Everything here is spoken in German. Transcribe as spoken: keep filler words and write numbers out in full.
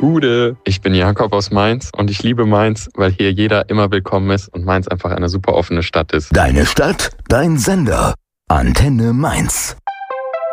Gude, ich bin Jakob aus Mainz und ich liebe Mainz, weil hier jeder immer willkommen ist und Mainz einfach eine super offene Stadt ist. Deine Stadt, dein Sender. Antenne Mainz.